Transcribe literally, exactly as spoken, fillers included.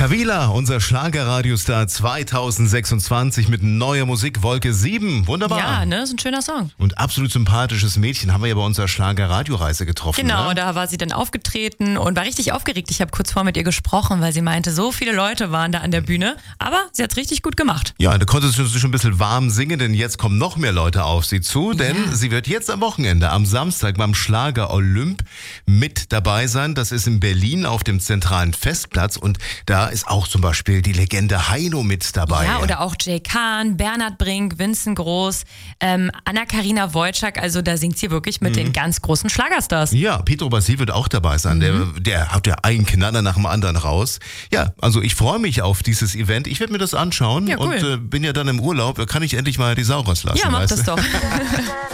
Kavila, unser Schlagerradiostar zweitausendsechsundzwanzig mit neuer Musik, Wolke sieben. Wunderbar. Ja, ne, ist ein schöner Song. Und absolut sympathisches Mädchen haben wir ja bei unserer Schlagerradioreise getroffen. Genau, ne? Da war sie dann aufgetreten und war richtig aufgeregt. Ich habe kurz vor mit ihr gesprochen, weil sie meinte, so viele Leute waren da an der Bühne. Aber sie hat's richtig gut gemacht. Ja, da konnte sie schon ein bisschen warm singen, denn jetzt kommen noch mehr Leute auf sie zu. Denn Ja. sie wird jetzt am Wochenende, am Samstag beim Schlager Olymp mit dabei sein. Das ist in Berlin auf dem zentralen Festplatz. Und da ist auch zum Beispiel die Legende Heino mit dabei. Ja, oder auch Jay Kahn, Bernhard Brink, Vincent Groß, ähm, Anna-Karina Wojcik. Also da singt sie wirklich mit mhm. den ganz großen Schlagerstars. Ja, Pedro Basil wird auch dabei sein. Mhm. Der, der hat ja einen Knaller nach dem anderen raus. Ja, also ich freue mich auf dieses Event. Ich werde mir das anschauen ja, cool. und äh, bin ja dann im Urlaub. Da kann ich endlich mal die Sau rauslassen. Ja, mach weißt das du? doch.